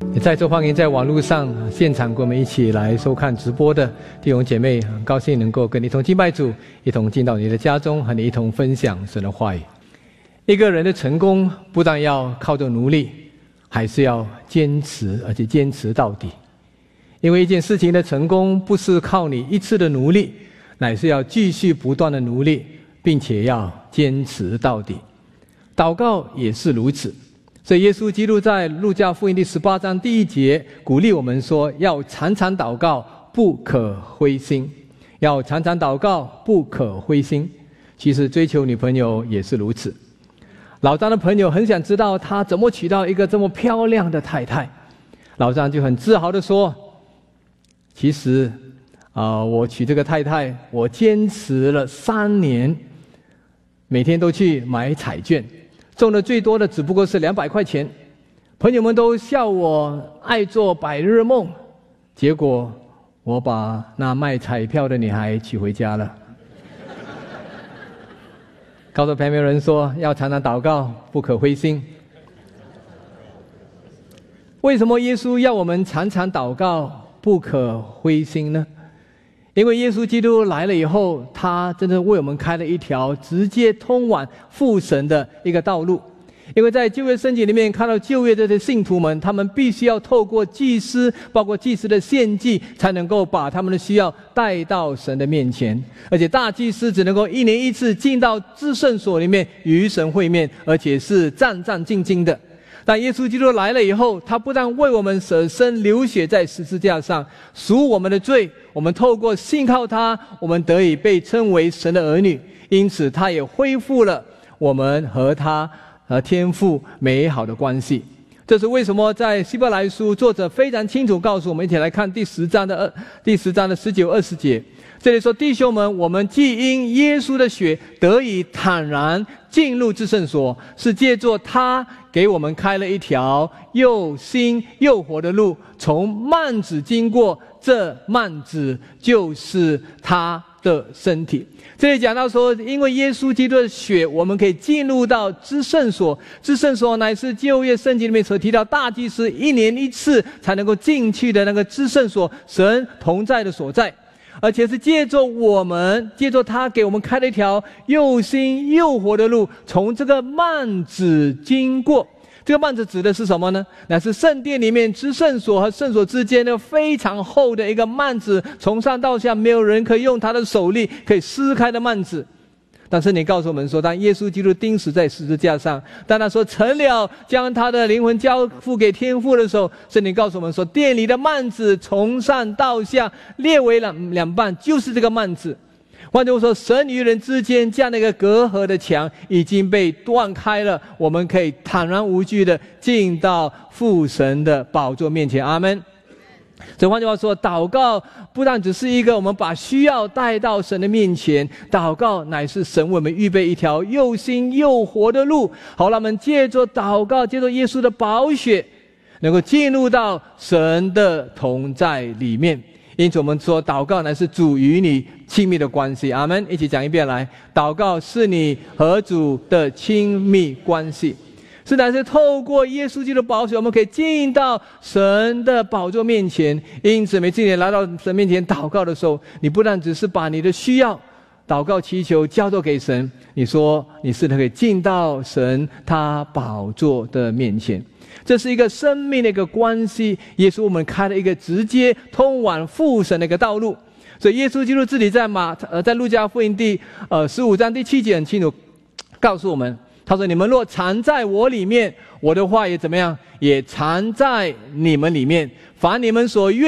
也再次欢迎在网络上现场跟我们一起来收看直播的弟兄姐妹，很高兴能够跟你一同敬拜主，一同进到你的家中，和你一同分享神的话语。一个人的成功不但要靠着努力，还是要坚持，而且坚持到底。因为一件事情的成功不是靠你一次的努力，乃是要继续不断的努力，并且要坚持到底。祷告也是如此。所以耶稣基督在路加福音第18章第1节鼓励我们说，要常常祷告，不可灰心。要常常祷告，不可灰心。其实追求女朋友也是如此。老张的朋友很想知道他怎么娶到一个这么漂亮的太太。老张就很自豪地说，其实我娶这个太太，我坚持了3年，每天都去买彩券，中的最多的只不过是200块钱。朋友们都笑我爱做百日梦，结果我把那卖彩票的女孩娶回家了。告诉旁边人说，要常常祷告，不可灰心。为什么耶稣要我们常常祷告，不可灰心呢？因为耶稣基督来了以后，他真的为我们开了一条直接通往父神的一个道路。因为在旧约圣经里面看到旧约的信徒们，他们必须要透过祭司，包括祭司的献祭，才能够把他们的需要带到神的面前。而且大祭司只能够1年1次进到至圣所里面与神会面，而且是战战兢兢的。但耶稣基督来了以后，他不但为我们舍身流血在十字架上，赎我们的罪，我们透过信靠他，我们得以被称为神的儿女。因此他也恢复了我们和他和天父美好的关系。这是为什么在希伯来书作者非常清楚告诉我们。一起来看第10章的19、20节。这里说，弟兄们，我们既因耶稣的血得以坦然进入至圣所，是借着他给我们开了一条又新又活的路，从幔子经过，这幔子就是他的身体。这里讲到说，因为耶稣基督的血，我们可以进入到至圣所。至圣所乃是旧约圣经里面所提到大祭司1年1次才能够进去的那个至圣所，神同在的所在。而且是借着他给我们开了一条又新又活的路，从这个幔子经过。这个幔子指的是什么呢？乃是圣殿里面至圣所和圣所之间的非常厚的一个幔子，从上到下没有人可以用他的手力可以撕开的幔子。但是你告诉我们说，当耶稣基督钉死在十字架上，当他说成了，将他的灵魂交付给天父的时候，圣经告诉我们说，殿里的幔子从上到下裂为两半，就是这个幔子。换句话说，神与人之间这样的一个隔阂的墙已经被断开了，我们可以坦然无惧的进到父神的宝座面前。阿们。所以换句话说，祷告不但只是一个我们把需要带到神的面前，祷告乃是神为我们预备一条又新又活的路，好，让我们借着祷告，借着耶稣的宝血，能够进入到神的同在里面。因此我们说，祷告乃是主与你亲密的关系。阿们。一起讲一遍来，祷告是你和主的亲密关系。是乃是透过耶稣基督的宝血，我们可以进到神的宝座面前。因此每次你来到神面前祷告的时候，你不但只是把你的需要祷告祈求交托给神，你说你是可以进到神他宝座的面前。这是一个生命的一个关系，耶稣我们开了一个直接通往父神的一个道路。所以耶稣基督自己在路加福音第15章第7节很清楚告诉我们，他说，你们若常在我里面，我的话也怎么样，也常在你们里面。凡你们所愿